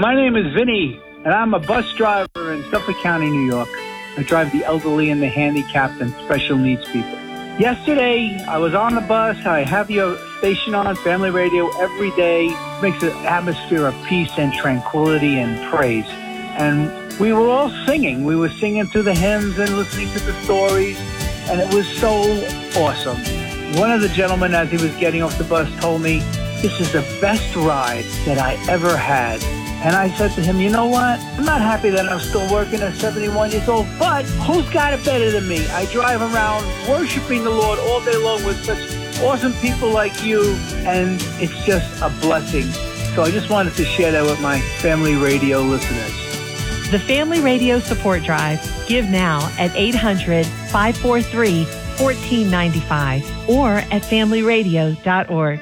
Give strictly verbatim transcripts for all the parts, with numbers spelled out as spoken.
My name is Vinny, and I'm a bus driver in Suffolk County, New York. I drive the elderly and the handicapped and special needs people. Yesterday, I was on the bus. I have your station on, Family Radio, every day. It makes an atmosphere of peace and tranquility and praise. And we were all singing. We were singing through the hymns and listening to the stories, and it was so awesome. One of the gentlemen, as he was getting off the bus, told me, "This is the best ride that I ever had." And I said to him, "You know what? I'm not happy that I'm still working at seventy-one years old, but who's got it better than me? I drive around worshiping the Lord all day long with such awesome people like you, and it's just a blessing." So I just wanted to share that with my Family Radio listeners. The Family Radio Support Drive. Give now at eight hundred, five four three, one four nine five or at family radio dot org.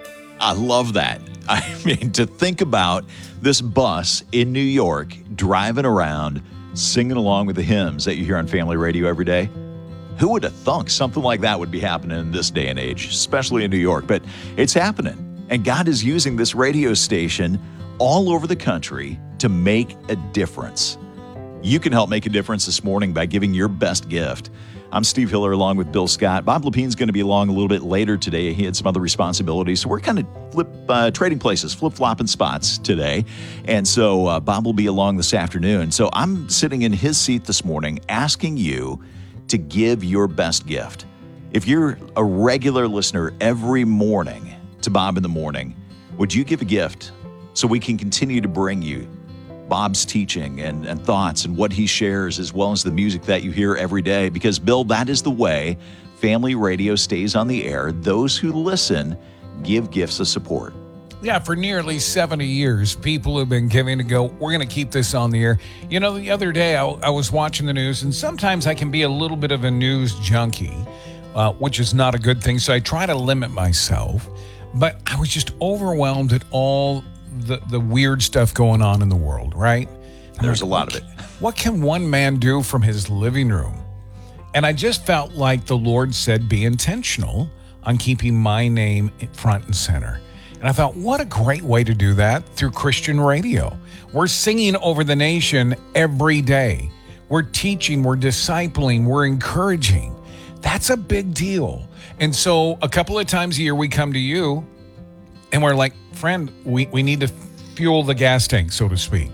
I love that. I mean, to think about this bus in New York driving around, singing along with the hymns that you hear on Family Radio every day. Who would have thunk something like that would be happening in this day and age, especially in New York? But it's happening. And God is using this radio station all over the country to make a difference. You can help make a difference this morning by giving your best gift. I'm Steve Hiller along with Bill Scott. Bob Lepine's going to be along a little bit later today. He had some other responsibilities. So we're kind of flip uh, trading places, flip-flopping spots today. And so uh, Bob will be along this afternoon. So I'm sitting in his seat this morning asking you to give your best gift. If you're a regular listener every morning to Bob in the Morning, would you give a gift so we can continue to bring you Bob's teaching and, and thoughts and what he shares, as well as the music that you hear every day? Because, Bill, that is the way Family Radio stays on the air. Those who listen give gifts of support. Yeah, for nearly seventy years, people have been giving to go, we're going to keep this on the air. You know, the other day I, I was watching the news, and sometimes I can be a little bit of a news junkie, uh, which is not a good thing. So I try to limit myself. But I was just overwhelmed at all the, the weird stuff going on in the world, right? There's a lot of it. What can one man do from his living room? And I just felt like the Lord said, be intentional on keeping my name front and center. And I thought, what a great way to do that through Christian radio. We're singing over the nation every day. We're teaching, we're discipling, we're encouraging. That's a big deal. And so a couple of times a year we come to you and we're like, friend, we, we need to fuel the gas tank, so to speak.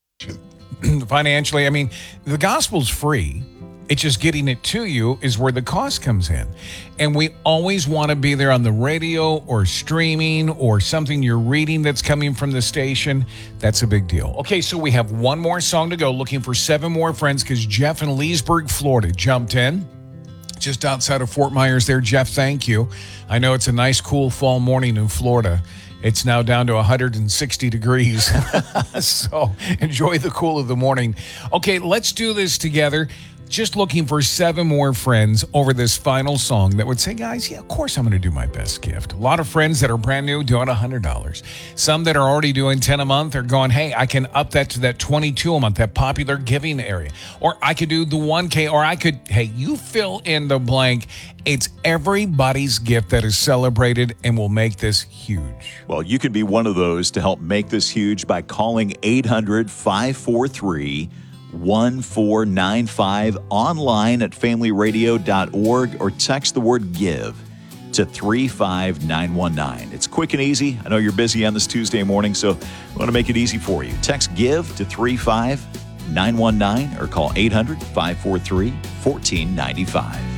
Financially, I mean, the gospel's free. It's just getting it to you is where the cost comes in. And we always want to be there on the radio or streaming or something you're reading that's coming from the station. That's a big deal. Okay, so we have one more song to go, looking for seven more friends because Jeff in Leesburg, Florida jumped in. Just outside of Fort Myers there. Jeff, thank you. I know it's a nice, cool fall morning in Florida. It's now down to one hundred sixty degrees. So enjoy the cool of the morning. Okay, let's do this together. Just looking for seven more friends over this final song that would say, guys, yeah, of course I'm going to do my best gift. A lot of friends that are brand new doing one hundred dollars. Some that are already doing ten a month are going, hey, I can up that to that twenty-two a month, that popular giving area. Or I could do the one K, or I could, hey, you fill in the blank. It's everybody's gift that is celebrated and will make this huge. Well, you can be one of those to help make this huge by calling eight hundred, five four three, one four nine five, online at family radio dot org, or text the word give to three five nine one nine. It's quick and easy. I know you're busy on this Tuesday morning, so we want to make it easy for you. Text give to three five nine one nine or call eight hundred, five four three, one four nine five.